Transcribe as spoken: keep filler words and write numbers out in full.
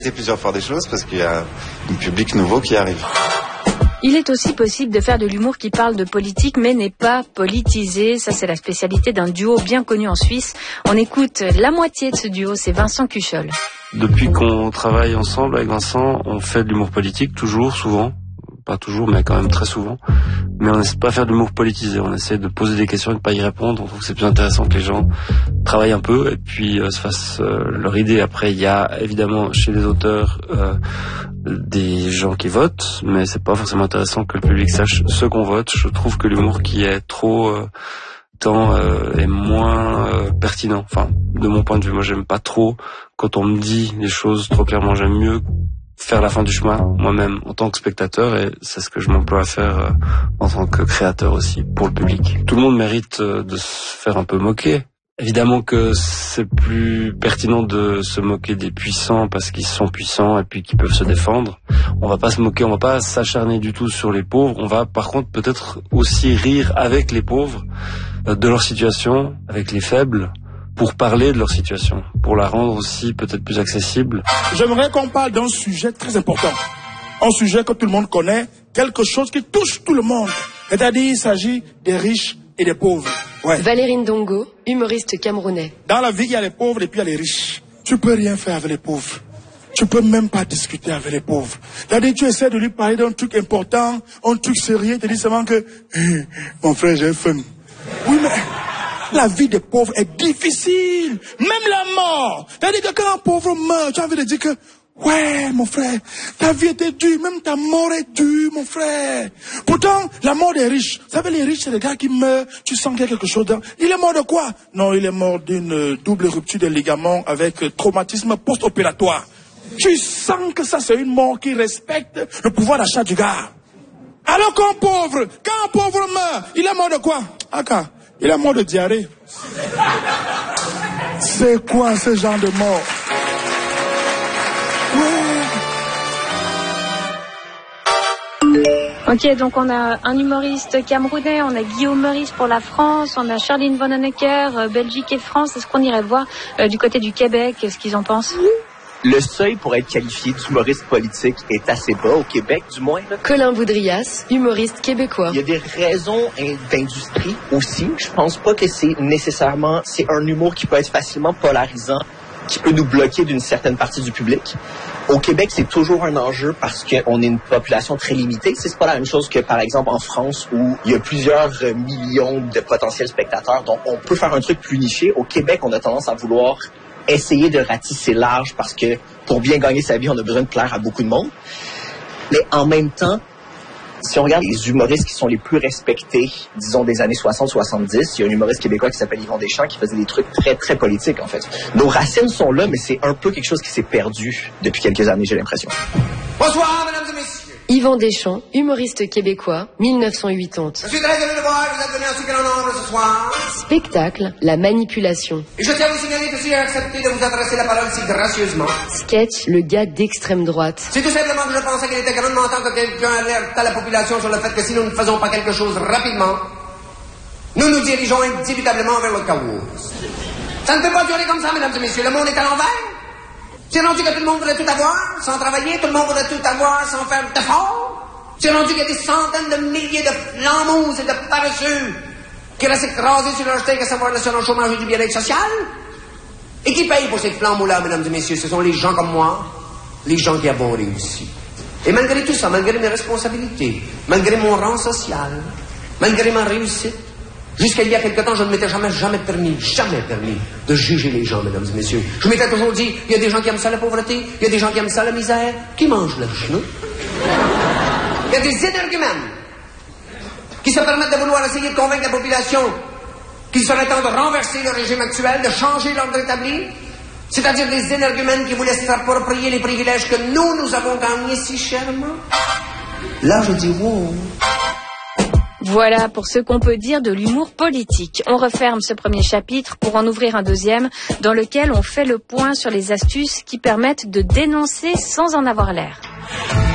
C'est plusieurs fois des choses parce qu'il y a un public nouveau qui arrive. Il est aussi possible de faire de l'humour qui parle de politique mais n'est pas politisé. Ça, c'est la spécialité d'un duo bien connu en Suisse. On écoute la moitié de ce duo, c'est Vincent Cuchol. Depuis qu'on travaille ensemble avec Vincent, on fait de l'humour politique, toujours, souvent. Pas toujours, mais quand même très souvent. Mais on n'essaie pas de faire de l'humour politisé. On essaie de poser des questions et de pas y répondre. On trouve que c'est plus intéressant que les gens travaillent un peu et puis euh, se fassent euh, leur idée. Après, il y a évidemment chez les auteurs euh, des gens qui votent, mais c'est pas forcément intéressant que le public sache ce qu'on vote. Je trouve que l'humour qui est trop euh, temps euh, est moins euh, pertinent. Enfin, de mon point de vue, moi j'aime pas trop quand on me dit les choses trop clairement. J'aime mieux faire la fin du chemin moi-même en tant que spectateur, et c'est ce que je m'emploie à faire euh, en tant que créateur aussi pour le public. Tout le monde mérite euh, de se faire un peu moquer. Évidemment que c'est plus pertinent de se moquer des puissants parce qu'ils sont puissants et puis qu'ils peuvent se défendre. On va pas se moquer, on va pas s'acharner du tout sur les pauvres. On va par contre peut-être aussi rire avec les pauvres euh, de leur situation, avec les faibles, pour parler de leur situation, pour la rendre aussi peut-être plus accessible. J'aimerais qu'on parle d'un sujet très important. Un sujet que tout le monde connaît, quelque chose qui touche tout le monde. C'est-à-dire, il s'agit des riches et des pauvres. Ouais. Valérie Ndongo, humoriste camerounais. Dans la vie, il y a les pauvres et puis il y a les riches. Tu peux rien faire avec les pauvres. Tu peux même pas discuter avec les pauvres. C'est-à-dire, tu essaies de lui parler d'un truc important, un truc sérieux, tu dis seulement que hey, mon frère, j'ai faim. Oui, mais la vie des pauvres est difficile. Même la mort. C'est-à-dire que quand un pauvre meurt, tu as envie de dire que ouais, mon frère, ta vie était dure, même ta mort est dure, mon frère. Pourtant, la mort des riches. Vous savez, les riches, c'est les gars qui meurent, tu sens qu'il y a quelque chose dans... Il est mort de quoi? Non, il est mort d'une double rupture des ligaments avec traumatisme post-opératoire. Tu sens que ça, c'est une mort qui respecte le pouvoir d'achat du gars. Alors qu'un pauvre, quand un pauvre meurt, il est mort de quoi? Aka, il est mort de diarrhée. C'est quoi ce genre de mort? Ok, donc on a un humoriste camerounais, on a Guillaume Meurice pour la France, on a Charline Vanhoenacker, euh, Belgique et France. Est-ce qu'on irait voir euh, du côté du Québec, ce qu'ils en pensent? Le seuil pour être qualifié d'humoriste politique est assez bas, au Québec du moins. Là. Colin Boudrias, humoriste québécois. Il y a des raisons d'industrie aussi. Je pense pas que c'est nécessairement... C'est un humour qui peut être facilement polarisant, qui peut nous bloquer d'une certaine partie du public. Au Québec, c'est toujours un enjeu parce qu'on est une population très limitée. C'est pas la même chose que, par exemple, en France, où il y a plusieurs millions de potentiels spectateurs. Donc, on peut faire un truc plus niché. Au Québec, on a tendance à vouloir essayer de ratisser large parce que pour bien gagner sa vie, on a besoin de plaire à beaucoup de monde. Mais en même temps, si on regarde les humoristes qui sont les plus respectés, disons des années soixante soixante-dix, il y a un humoriste québécois qui s'appelle Yvon Deschamps qui faisait des trucs très très politiques en fait. Nos racines sont là, mais c'est un peu quelque chose qui s'est perdu depuis quelques années, j'ai l'impression. Bonsoir, mesdames et messieurs. Yvon Deschamps, humoriste québécois, mille neuf cent quatre-vingt-dix. Je suis très heureux de voir que vous êtes venus en si grand nombre ce soir. Spectacle, la manipulation. Et je tiens à vous signaler que j'ai accepté de vous adresser la parole si gracieusement. Sketch, le gars d'extrême droite. C'est tout simplement que je pensais qu'il était grandement temps que quelqu'un alerte à la population sur le fait que si nous ne faisons pas quelque chose rapidement, nous nous dirigeons indubitablement vers le chaos. Ça ne peut pas durer comme ça, mesdames et messieurs. Le monde est à l'envers. C'est rendu que tout le monde voudrait tout avoir, sans travailler, tout le monde voudrait tout avoir, sans faire d'efforts. C'est rendu qu'il y a des centaines de milliers de flambous et de paresseux qui restent écrasés sur leur steak, à savoir l'assurance chômage et du bien-être social. Et qui payent pour ces flambeaux-là, mesdames et messieurs? Ce sont les gens comme moi, les gens qui avons réussi. Et malgré tout ça, malgré mes responsabilités, malgré mon rang social, malgré ma réussite, jusqu'à il y a quelque temps, je ne m'étais jamais, jamais permis, jamais permis de juger les gens, mesdames et messieurs. Je m'étais toujours dit, il y a des gens qui aiment ça la pauvreté, il y a des gens qui aiment ça la misère, qui mangent leur genou. Il y a des énergumènes qui se permettent de vouloir essayer de convaincre la population qu'il serait temps de renverser le régime actuel, de changer l'ordre établi, c'est-à-dire des énergumènes qui voulaient s'approprier les privilèges que nous, nous avons gagnés si chèrement. Là, je dis, wow. Voilà pour ce qu'on peut dire de l'humour politique. On referme ce premier chapitre pour en ouvrir un deuxième dans lequel on fait le point sur les astuces qui permettent de dénoncer sans en avoir l'air.